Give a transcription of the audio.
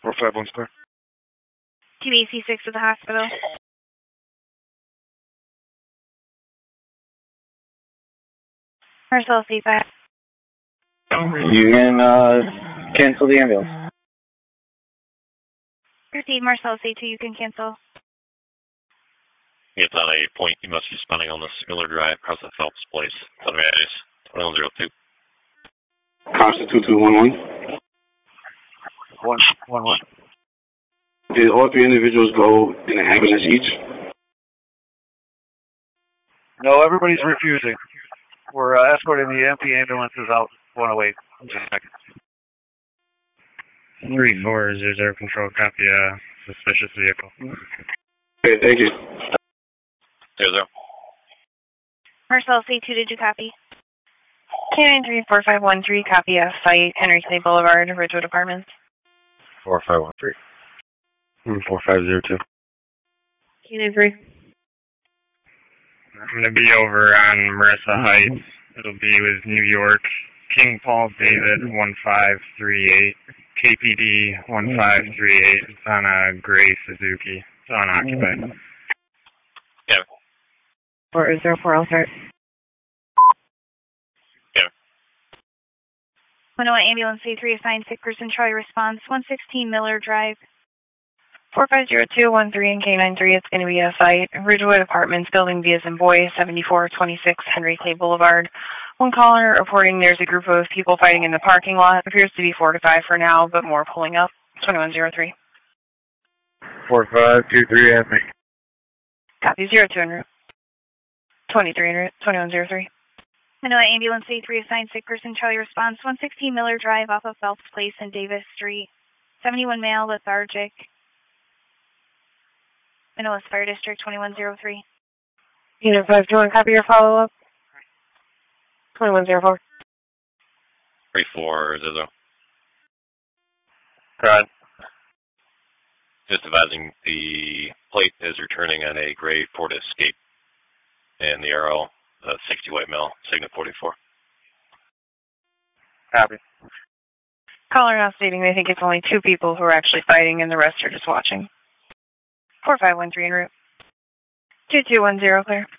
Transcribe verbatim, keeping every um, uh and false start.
four five one square. Two A C six to the hospital. Marcel C five. You can uh, cancel the ambulance. Proceed, Marcel C two, you can cancel. It's on a point you must be spending on the Miller Drive across the Phelps Place. Southern Addis, twenty-one oh two. Costa two two one one. One, one, one. Did all three individuals go in an ambulance each? No, everybody's refusing. We're uh, escorting the empty ambulances out one oh eight. Just a second. three four zero zero control, copy a suspicious vehicle. Okay, thank you. Zero zero. Marcel C two, did you copy? K nine three four five one three, copy a site, Henry Clay Boulevard, Ridgewood Apartments. four five one three. four five zero two. K nine three. I'm going to be over on Marissa Heights. It'll be with New York, King Paul David one five three eight, K P D one five three eight. It's on a gray Suzuki. It's unoccupied. Yeah. four zero four, I'll start. Yeah. one oh one ambulance C three assigned sick person Troy response one sixteen Miller Drive. four five zero two one three and K nine three, it's going to be a site, Ridgewood Apartments, building B as in boy, seventy-four twenty-six Henry Clay Boulevard. One caller reporting there's a group of people fighting in the parking lot. Appears to be four to five for now, but more pulling up. twenty-one oh three. four five two three, have me. Copy, zero two en route. twenty-three en route, twenty-one oh three. one oh one ambulance C three assigned sick person Charlie response one sixteen Miller Drive off of Phelps Place and Davis Street. seventy-one male, lethargic. Minneapolis Fire District, twenty-one oh three. Unit five, do you want to copy your follow-up? twenty-one oh four. three four zero zero. Right. Just advising the plate is returning on a gray Ford Escape. And the arrow, uh, sixty white male, Signet forty-four. Copy. Caller now stating they think it's only two people who are actually fighting and the rest are just watching. four five one three en route. two two one zero, clear.